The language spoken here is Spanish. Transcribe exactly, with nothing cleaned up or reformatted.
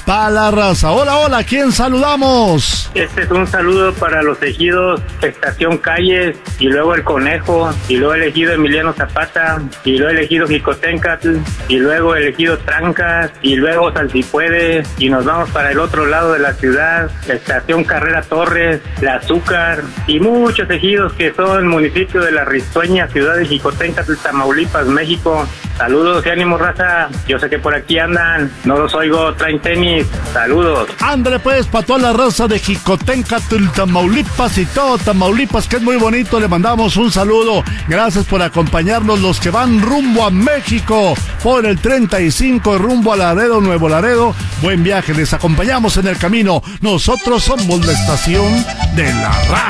para la raza. Hola, hola, ¿quién saludamos? Este es un saludo para los ejidos Estación Calles, y luego El Conejo, y luego el ejido Emiliano Zapata, y luego el ejido Jicotencatl, y luego el ejido Trancas, y luego Salsipuede, y nos vamos para el otro lado de la ciudad, Estación Carrera Torres, La Azúcar, y muchos ejidos que son municipios de la risueña ciudad de Jicotencatl, Tamaulipas, México. Saludos y ánimo, raza. Yo sé que por aquí andan, no los oigo, traen tenis. Saludos. Ándale pues, para toda la raza de Jicotencatl, Tamaulipas y todo Tamaulipas, que es muy bonito, le mandamos un saludo. Gracias por acompañarnos, los que van rumbo a México por el treinta y cinco, rumbo a Laredo, Nuevo Laredo. Buen viaje, les acompañamos en el camino. Nosotros somos la estación de la raza.